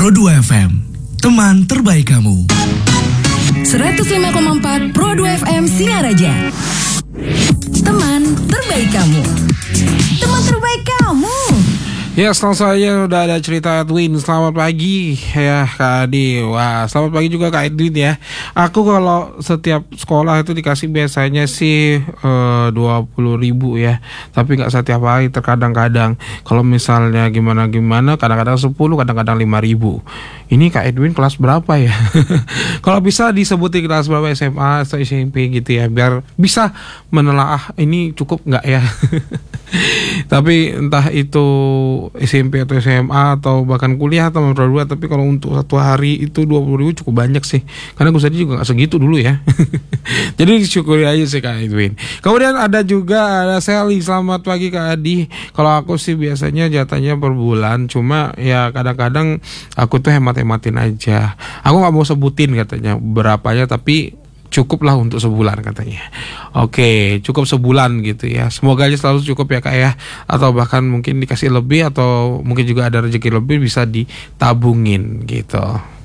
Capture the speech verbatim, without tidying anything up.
Pro dua F M, teman terbaik kamu. seratus lima koma empat Pro dua F M Singaraja. Teman terbaik kamu. Teman terbaik kamu. Ya, setelah saya udah ada cerita Edwin. Selamat pagi ya Kak Adi. Wah, selamat pagi juga Kak Edwin ya. Aku kalau setiap sekolah itu dikasih biasanya sih uh, dua puluh ribu ya. Tapi gak setiap hari, terkadang-kadang. Kalau misalnya gimana-gimana, kadang-kadang sepuluh, kadang-kadang lima ribu. Ini Kak Edwin kelas berapa ya? Kalau bisa disebutin kelas berapa, S M A atau S M P gitu ya, biar bisa menelaah ini cukup gak ya. Tapi entah itu S M P atau S M A atau bahkan kuliah atau Pro dua, tapi kalau untuk satu hari itu dua puluh ribu cukup banyak sih. Karena gue tadi juga gak segitu dulu ya. Jadi syukuri aja sih Kak Edwin. Kemudian ada juga ada Sally. Selamat pagi Kak Adi. Kalau aku sih biasanya jatahnya per bulan, cuma ya kadang-kadang aku tuh hemat-hematin aja. Aku gak mau sebutin katanya berapanya, tapi cukup lah untuk sebulan katanya. Oke, cukup sebulan gitu ya. Semoga aja selalu cukup ya Kak ya. Atau bahkan mungkin dikasih lebih, atau mungkin juga ada rezeki lebih bisa ditabungin gitu.